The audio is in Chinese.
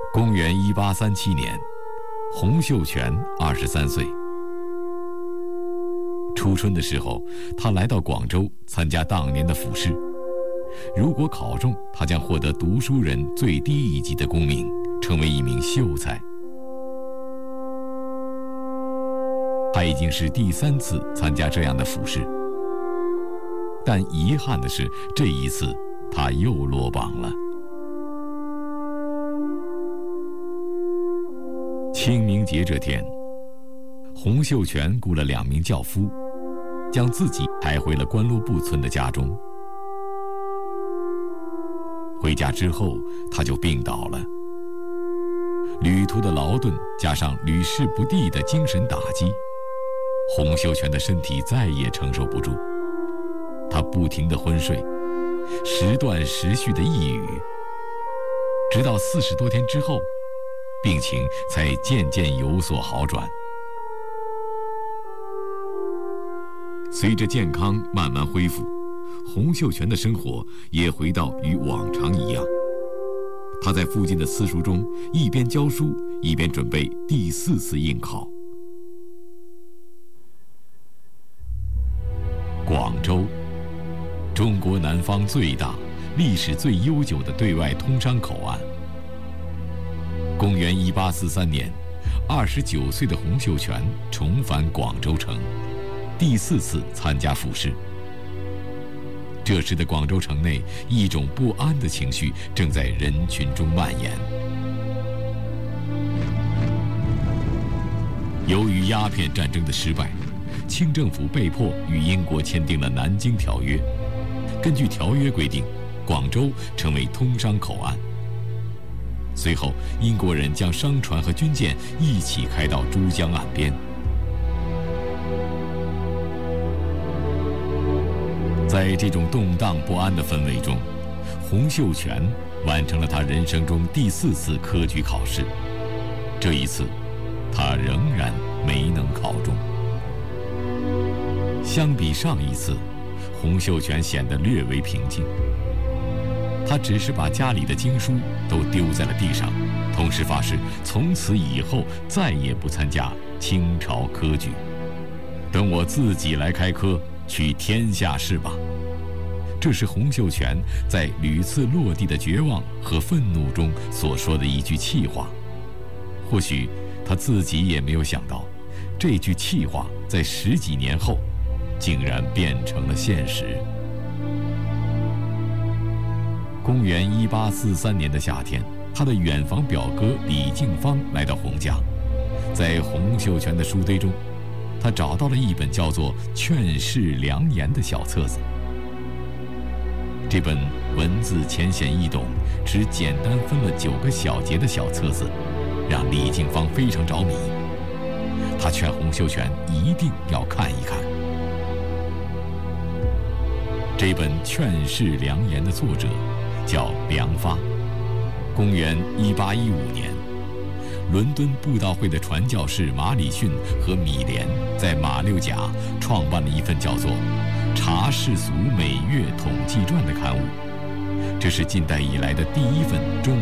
公元1837年，洪秀全23岁。初春的时候，他来到广州参加当年的府试。如果考中，他将获得读书人最低一级的功名，成为一名秀才。他已经是第3次参加这样的府试，但遗憾的是，这一次他又落榜了。清明节这天，洪秀全雇了2名轿夫，将自己抬回了关洛布村的家中。回家之后，他就病倒了。旅途的劳顿加上屡试不第的精神打击，洪秀全的身体再也承受不住，他不停地昏睡，时断时续的抑郁，直到40多天之后，病情才渐渐有所好转。随着健康慢慢恢复，洪秀全的生活也回到与往常一样。他在附近的私塾中一边教书，一边准备第4次应考。广州，中国南方最大、历史最悠久的对外通商口岸。公元1843年，29岁的洪秀全重返广州城，第4次参加府试。这时的广州城内，一种不安的情绪正在人群中蔓延。由于鸦片战争的失败，清政府被迫与英国签订了《南京条约》。根据条约规定，广州成为通商口岸。随后，英国人将商船和军舰一起开到珠江岸边。在这种动荡不安的氛围中，洪秀全完成了他人生中第4次科举考试。这一次，他仍然没能考中。相比上一次，洪秀全显得略为平静。他只是把家里的经书都丢在了地上，同时发誓从此以后再也不参加清朝科举，等我自己来开科，取天下事吧。这是洪秀全在屡次落地的绝望和愤怒中所说的一句气话。或许他自己也没有想到，这句气话在10几年后竟然变成了现实。公元1843年的夏天，他的远房表哥李敬芳来到洪家，在洪秀全的书堆中，他找到了一本叫做《劝世良言》的小册子。这本文字浅显易懂，只简单分了9个小节的小册子，让李敬芳非常着迷。他劝洪秀全一定要看一看。这本《劝世良言》的作者叫梁发。公元1815年，伦敦布道会的传教士马礼逊和米莲在马六甲创办了一份叫做《查世俗每月统计传》的刊物，这是近代以来的第1份中